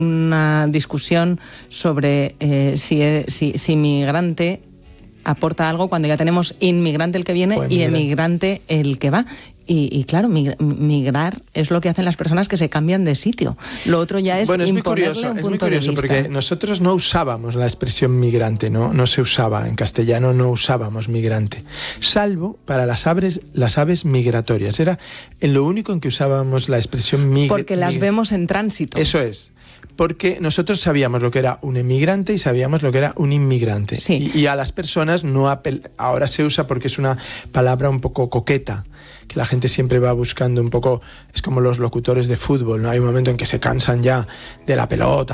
una discusión sobre si migrante aporta algo cuando ya tenemos inmigrante el que viene y emigrante el que va. Y claro, migrar es lo que hacen las personas que se cambian de sitio. Lo otro ya es imponerle un punto de vista. Porque nosotros no usábamos la expresión migrante, no se usaba en castellano, no usábamos migrante, salvo para las aves migratorias. Era en lo único en que usábamos la expresión migrante. Porque las vemos en tránsito. Eso es. Porque nosotros sabíamos lo que era un emigrante y sabíamos lo que era un inmigrante. Sí. Y a las personas ahora se usa porque es una palabra un poco coqueta, que la gente siempre va buscando un poco, es como los locutores de fútbol, ¿no? Hay un momento en que se cansan ya de la pelota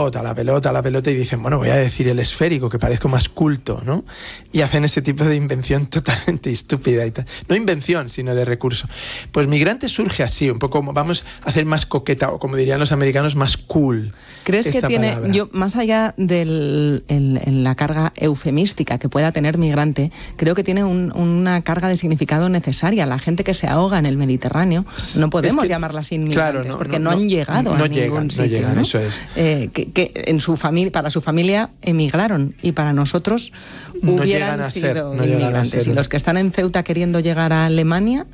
y dicen, bueno, voy a decir el esférico, que parezco más culto, ¿no? Y hacen ese tipo de invención totalmente estúpida y tal. No invención, sino de recurso. Pues migrante surge así, un poco como vamos a hacer más coqueta, o como dirían los americanos, más cool. ¿Crees que tiene, más allá de la carga eufemística que pueda tener migrante, creo que tiene una carga de significado necesaria? La gente que se ahoga en el Mediterráneo, no podemos llamarlas inmigrantes, claro, porque no han llegado a ningún sitio. No llegan, eso es. Que para su familia emigraron y para nosotros hubieran sido inmigrantes. Y los que están en Ceuta queriendo llegar a Alemania,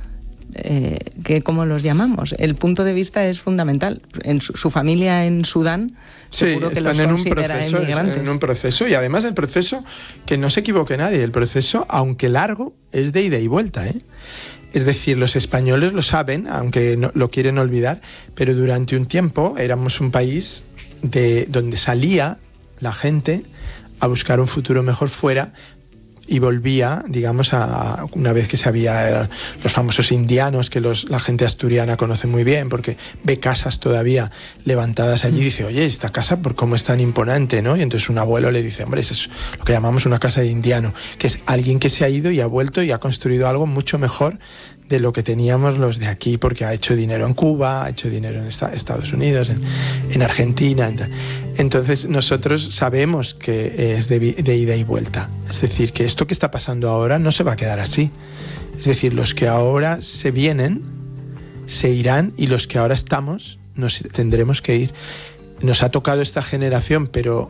¿cómo los llamamos? El punto de vista es fundamental. En su familia en Sudán, seguro que los considera inmigrantes. En un proceso, y además el proceso, que no se equivoque nadie, el proceso, aunque largo, es de ida y vuelta, ¿eh? Es decir, los españoles lo saben, aunque no lo quieren olvidar, pero durante un tiempo éramos un país donde salía la gente a buscar un futuro mejor fuera y volvía, digamos, una vez que se había los famosos indianos, que la gente asturiana conoce muy bien, porque ve casas todavía levantadas allí y dice, oye, esta casa, ¿por cómo es tan imponente, no? Y entonces un abuelo le dice, hombre, eso es lo que llamamos una casa de indiano, que es alguien que se ha ido y ha vuelto y ha construido algo mucho mejor de lo que teníamos los de aquí, porque ha hecho dinero en Cuba, ha hecho dinero en Estados Unidos, en Argentina. Entonces nosotros sabemos que es de ida y vuelta. Es decir, que esto que está pasando ahora no se va a quedar así. Es decir, los que ahora se vienen, se irán, y los que ahora estamos, nos tendremos que ir. Nos ha tocado esta generación, pero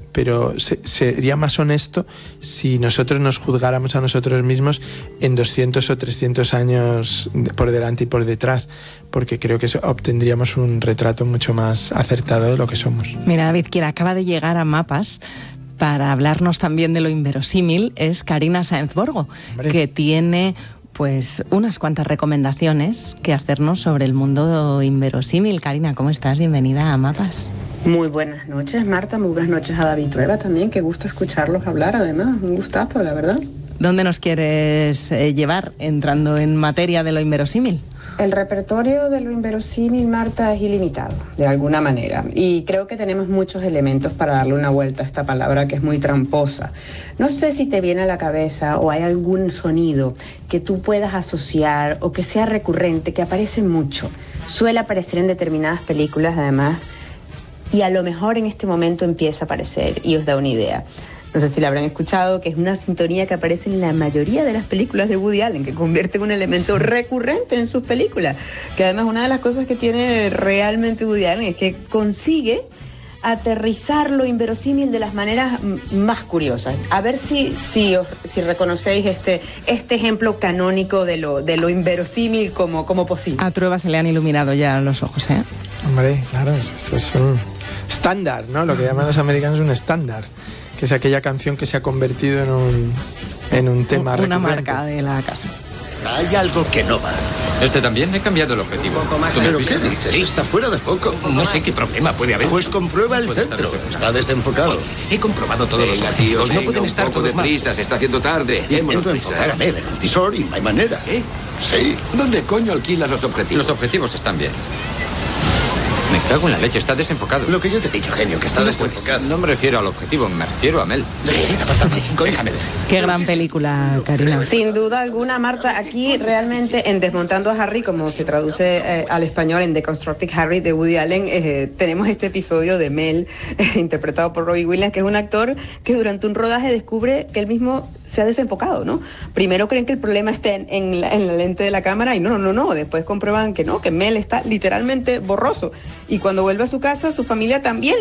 sería más honesto si nosotros nos juzgáramos a nosotros mismos en 200 o 300 años por delante y por detrás, porque creo que obtendríamos un retrato mucho más acertado de lo que somos. Mira, David, quien acaba de llegar a Mapas para hablarnos también de lo inverosímil es Carina Sáenz Borgo, que tiene pues unas cuantas recomendaciones que hacernos sobre el mundo inverosímil. Carina, ¿cómo estás? Bienvenida a Mapas. Muy buenas noches, Marta. Muy buenas noches a David Trueba también. Qué gusto escucharlos hablar, además. Un gustazo, la verdad. ¿Dónde nos quieres llevar entrando en materia de lo inverosímil? El repertorio de lo inverosímil, Marta, es ilimitado, de alguna manera. Y creo que tenemos muchos elementos para darle una vuelta a esta palabra que es muy tramposa. No sé si te viene a la cabeza o hay algún sonido que tú puedas asociar o que sea recurrente, que aparece mucho. Suele aparecer en determinadas películas, además, y a lo mejor en este momento empieza a aparecer y os da una idea. No sé si la habrán escuchado, que es una sintonía que aparece en la mayoría de las películas de Woody Allen, que convierte en un elemento recurrente en sus películas. Que además una de las cosas que tiene realmente Woody Allen es que consigue aterrizar lo inverosímil de las maneras más curiosas. A ver si reconocéis este ejemplo canónico de lo inverosímil como posible. A Trueba se le han iluminado ya los ojos, ¿eh? Hombre, claro, esto es un estándar, ¿no? Lo que llaman los americanos un estándar, que es aquella canción que se ha convertido en un tema recurrente. Una marca de la casa. Hay algo que no va. Este también he cambiado el objetivo. Un poco más. ¿Pero qué dices? Sí. Está fuera de foco. No sé qué problema puede haber. Pues comprueba el centro. Está desenfocado. He comprobado todos los objetivos. No pueden estar todos deprisa. Se está haciendo tarde. Intento enfocar a Mel en el visor y no hay manera. ¿Eh? Sí. ¿Dónde coño alquilas los objetivos? Los objetivos están bien. Me cago en la leche, está desenfocado. Lo que yo te he dicho, genio, que está desenfocado. No me refiero al objetivo, me refiero a Mel. Sí, apártate. Déjame ver. Qué gran película, Karina. Sin duda alguna, Marta, aquí realmente en Desmontando a Harry, como se traduce al español en Deconstructing Harry de Woody Allen, tenemos este episodio de Mel, interpretado por Robbie Williams, que es un actor que durante un rodaje descubre que él mismo se ha desenfocado, ¿no? Primero creen que el problema está en la lente de la cámara y no. Después comprueban que no, que Mel está literalmente borroso. Y cuando vuelve a su casa, su familia también